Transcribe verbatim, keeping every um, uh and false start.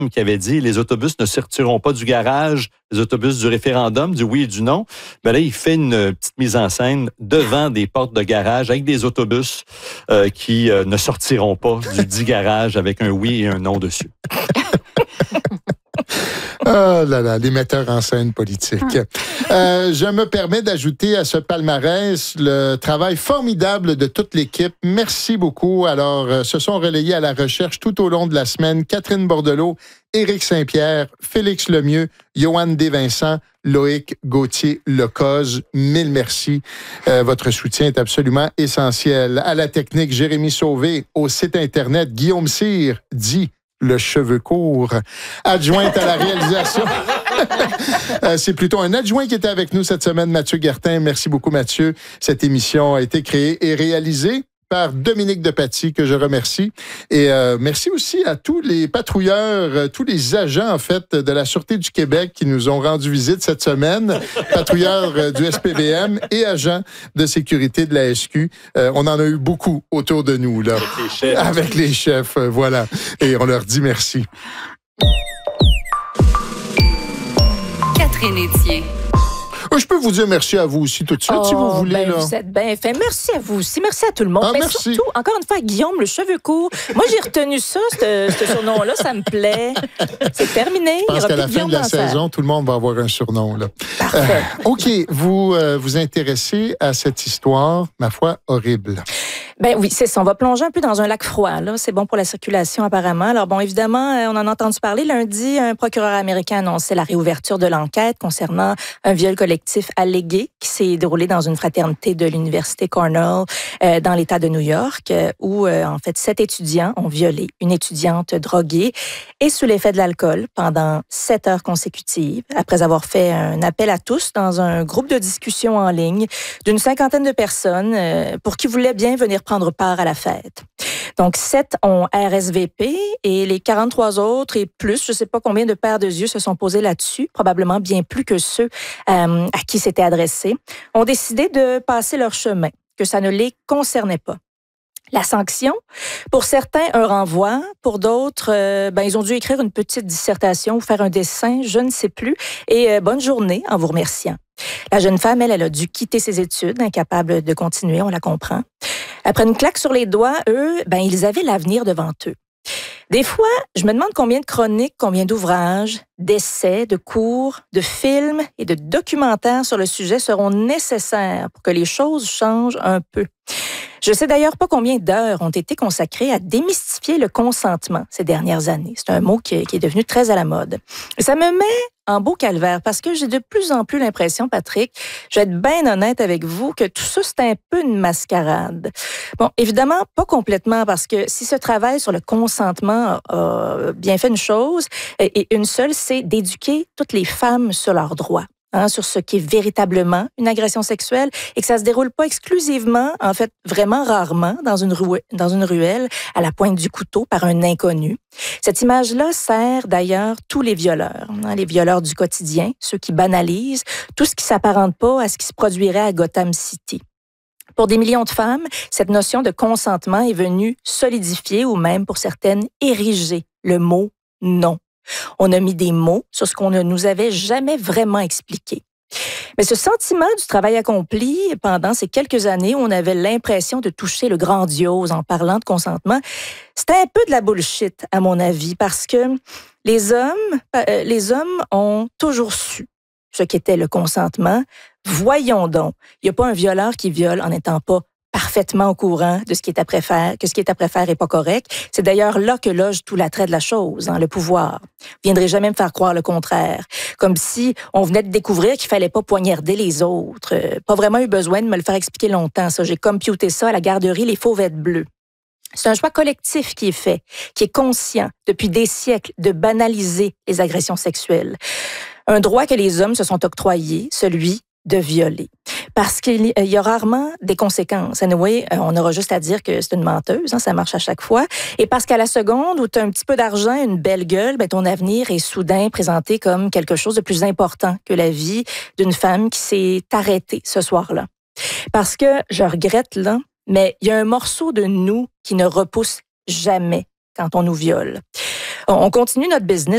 qui avait dit les autobus ne sortiront pas du garage, les autobus du référendum, du oui et du non. Ben là, il fait une petite mise en scène devant des portes de garage avec des autobus euh, qui euh, ne sortiront pas du dit garage avec un oui et un non dessus. Oh là là, les metteurs en scène politiques. Euh, je me permets d'ajouter à ce palmarès le travail formidable de toute l'équipe. Merci beaucoup. Alors, euh, se sont relayés à la recherche tout au long de la semaine Catherine Bordelot, Éric Saint-Pierre, Félix Lemieux, Johan Desvincent, Loïc Gauthier-Lecoz. Mille merci. Euh, votre soutien est absolument essentiel. À la technique, Jérémy Sauvé. Au site Internet, Guillaume Cyr dit le cheveu court. Adjointe à la réalisation. euh, c'est plutôt un adjoint qui était avec nous cette semaine, Mathieu Guertin. Merci beaucoup, Mathieu. Cette émission a été créée et réalisée par Dominique Depaty, que je remercie. Et euh, merci aussi à tous les patrouilleurs, euh, tous les agents, en fait, de la Sûreté du Québec qui nous ont rendu visite cette semaine. Patrouilleurs euh, du S P V M et agents de sécurité de la S Q. Euh, on en a eu beaucoup autour de nous, là. Avec les chefs. Avec les chefs, euh, voilà. Et on leur dit merci. Catherine Etier. Je peux vous dire merci à vous aussi tout de suite, oh, si vous voulez. Ben, là. vous êtes bien fait. Merci à vous aussi. Merci à tout le monde. Ah, Mais merci. surtout, encore une fois, Guillaume, le cheveu court. Moi, j'ai retenu ça, ce surnom-là. Ça me plaît. C'est terminé. Je pense qu'à la fin de la saison, tout le monde va avoir un surnom. Là. Parfait. Euh, OK. Vous euh, vous intéressez à cette histoire, ma foi, horrible. Ben oui, c'est ça. On va plonger un peu dans un lac froid. Là, c'est bon pour la circulation apparemment. Alors bon, évidemment, on en a entendu parler lundi. Un procureur américain annonçait la réouverture de l'enquête concernant un viol collectif allégué qui s'est déroulé dans une fraternité de l'université Cornell euh, dans l'État de New York, euh, où euh, en fait sept étudiants ont violé une étudiante droguée et sous l'effet de l'alcool pendant sept heures consécutives, après avoir fait un appel à tous dans un groupe de discussion en ligne d'une cinquantaine de personnes euh, pour qui voulaient bien venir prendre part à la fête. Donc, sept ont R S V P et les quarante-trois autres et plus, je ne sais pas combien de paires de yeux se sont posés là-dessus, probablement bien plus que ceux euh, à qui c'était adressé, ont décidé de passer leur chemin, que ça ne les concernait pas. La sanction, pour certains, un renvoi. Pour d'autres, euh, ben, ils ont dû écrire une petite dissertation ou faire un dessin, je ne sais plus. Et euh, bonne journée en vous remerciant. La jeune femme, elle, elle a dû quitter ses études, incapable de continuer, on la comprend. Après une claque sur les doigts, eux, ben, ils avaient l'avenir devant eux. Des fois, je me demande combien de chroniques, combien d'ouvrages, d'essais, de cours, de films et de documentaires sur le sujet seront nécessaires pour que les choses changent un peu. Je sais d'ailleurs pas combien d'heures ont été consacrées à démystifier le consentement ces dernières années. C'est un mot qui, qui est devenu très à la mode. Et ça me met en beau calvaire parce que j'ai de plus en plus l'impression, Patrick, je vais être bien honnête avec vous, que tout ça, c'est un peu une mascarade. Bon, évidemment, pas complètement parce que si ce travail sur le consentement a bien fait une chose, et une seule, c'est d'éduquer toutes les femmes sur leurs droits. Hein, sur ce qui est véritablement une agression sexuelle et que ça se déroule pas exclusivement, en fait, vraiment rarement, dans une, rue, dans une ruelle à la pointe du couteau par un inconnu. Cette image-là sert d'ailleurs tous les violeurs, hein, les violeurs du quotidien, ceux qui banalisent tout ce qui s'apparente pas à ce qui se produirait à Gotham City. Pour des millions de femmes, cette notion de consentement est venue solidifier ou même, pour certaines, ériger le mot « non ». On a mis des mots sur ce qu'on ne nous avait jamais vraiment expliqué. Mais ce sentiment du travail accompli pendant ces quelques années où on avait l'impression de toucher le grandiose en parlant de consentement, c'était un peu de la bullshit, à mon avis, parce que les hommes, euh, les hommes ont toujours su ce qu'était le consentement. Voyons donc, il n'y a pas un violeur qui viole en n'étant pas parfaitement au courant de ce qui est après faire, que ce qui est après faire est pas correct. C'est d'ailleurs là que loge tout l'attrait de la chose, hein, le pouvoir. Vous viendrez jamais me faire croire le contraire. Comme si on venait de découvrir qu'il fallait pas poignarder les autres. Euh, pas vraiment eu besoin de me le faire expliquer longtemps, ça. J'ai computé ça à la garderie Les Fauvettes Bleues. C'est un choix collectif qui est fait, qui est conscient depuis des siècles de banaliser les agressions sexuelles. Un droit que les hommes se sont octroyés, celui de violer. Parce qu'il y a rarement des conséquences. Anyway, on aura juste à dire que c'est une menteuse, hein, ça marche à chaque fois. Et parce qu'à la seconde où tu as un petit peu d'argent, une belle gueule, ben ton avenir est soudain présenté comme quelque chose de plus important que la vie d'une femme qui s'est arrêtée ce soir-là. Parce que, je regrette là, mais il y a un morceau de nous qui ne repousse jamais quand on nous viole. On continue notre business